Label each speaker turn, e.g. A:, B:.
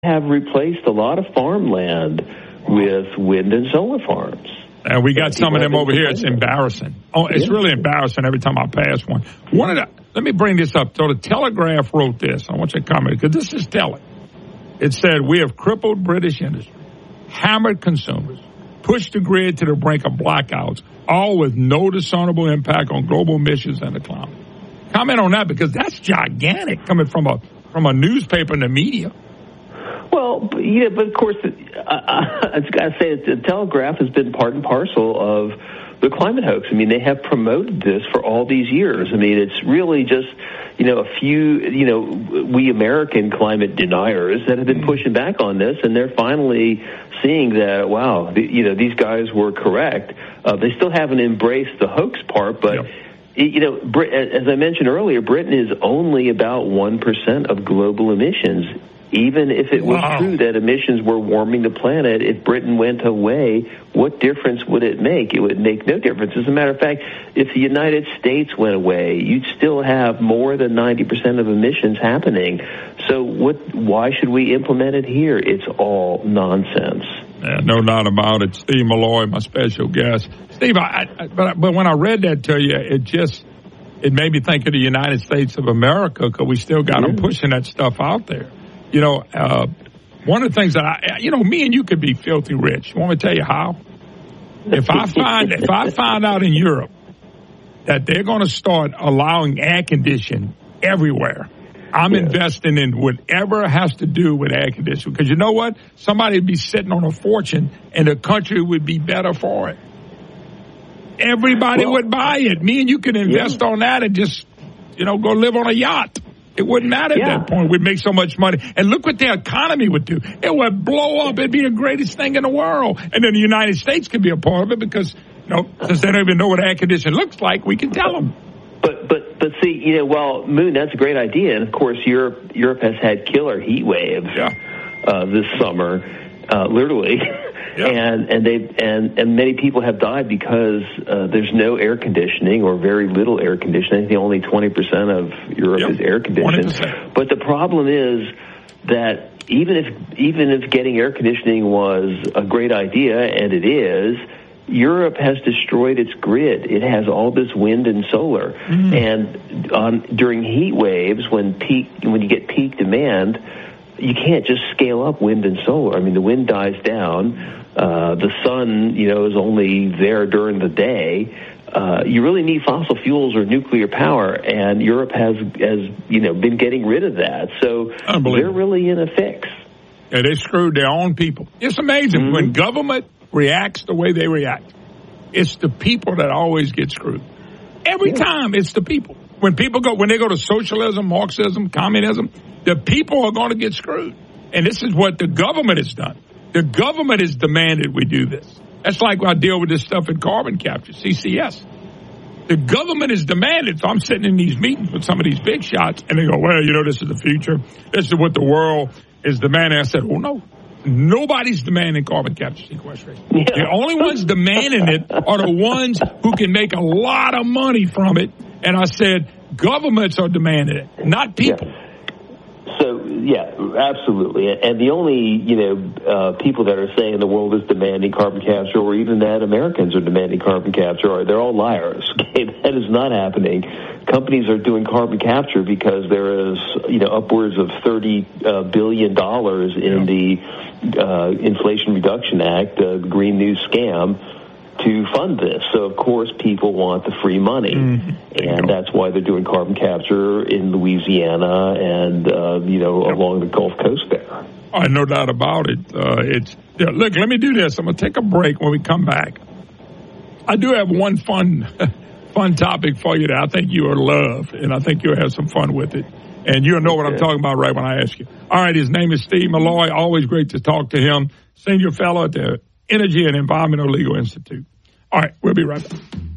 A: have replaced a lot of farmland with wind and solar farms.
B: And we got some of them over here. It's embarrassing. Oh, it's really embarrassing every time I pass one. Let me bring this up. So the Telegraph wrote this. I want you to comment, because this is telling. It said, we have crippled British industry, hammered consumers, pushed the grid to the brink of blackouts, all with no discernible impact on global emissions and the climate. Comment on that, because that's gigantic coming from a newspaper and the media.
A: Well, yeah, but of course, I've got to say that the Telegraph has been part and parcel of the climate hoax. I mean, they have promoted this for all these years. I mean, it's really just, a few, we American climate deniers that have been pushing back on this, and they're finally seeing that, wow, these guys were correct. They still haven't embraced the hoax part, but... Yep. As I mentioned earlier, Britain is only about 1% of global emissions. Even if it was true that emissions were warming the planet, if Britain went away, what difference would it make? It would make no difference. As a matter of fact, if the United States went away, you'd still have more than 90% of emissions happening. So why should we implement it here? It's all nonsense.
B: Yeah, no doubt about it. Steve Milloy, my special guest. Steve, but when I read that to you, it made me think of the United States of America, because we still got them pushing that stuff out there. One of the things that me and you could be filthy rich. You want me to tell you how? If I find out in Europe that they're going to start allowing air conditioning everywhere, I'm investing in whatever has to do with air conditioning. Because you know what? Somebody would be sitting on a fortune, and the country would be better for it. Everybody would buy it. Me and you can invest on that and just, go live on a yacht. It wouldn't matter at that point. We'd make so much money. And look what the economy would do. It would blow up. It'd be the greatest thing in the world. And then the United States could be a part of it, because, since they don't even know what air conditioning looks like, we can tell them.
A: But see, Moon, that's a great idea. And, of course, Europe has had killer heat waves this summer, literally. Yeah. And many people have died because there's no air conditioning, or very little air conditioning. I think only 20% of Europe is air conditioned. 20%. But the problem is that even if getting air conditioning was a great idea, and it is, Europe has destroyed its grid. It has all this wind and solar, and during heat waves, when you get peak demand, you can't just scale up wind and solar. I mean, the wind dies down. The sun, is only there during the day. You really need fossil fuels or nuclear power, and Europe has been getting rid of that. So they're really in a fix.
B: Yeah, they screwed their own people. It's amazing when government reacts the way they react. It's the people that always get screwed. Every time, it's the people. When they go to socialism, Marxism, communism, the people are going to get screwed. And this is what the government has done. The government has demanded we do this. That's like I deal with this stuff in carbon capture, CCS. The government has demanded. So I'm sitting in these meetings with some of these big shots, and they go, well, this is the future. This is what the world is demanding. I said, well, no. Nobody's demanding carbon capture sequestration. Yeah. The only ones demanding it are the ones who can make a lot of money from it. And I said, governments are demanding it, not people.
A: Yeah. So, absolutely. And the only, people that are saying the world is demanding carbon capture, or even that Americans are demanding carbon capture, they're all liars. Okay? That is not happening. Companies are doing carbon capture because there is, upwards of $30 billion in the Inflation Reduction Act, the Green New Scam, to fund this. So, of course, people want the free money. And that's why they're doing carbon capture in Louisiana and, along the Gulf Coast there.
B: No doubt about it. Look, let me do this. I'm going to take a break. When we come back, I do have one fun topic for you that I think you will love, and I think you'll have some fun with it. And you'll know what I'm talking about right when I ask you. All right, his name is Steve Milloy. Always great to talk to him. Senior fellow at the Energy and Environmental Legal Institute. All right, we'll be right back.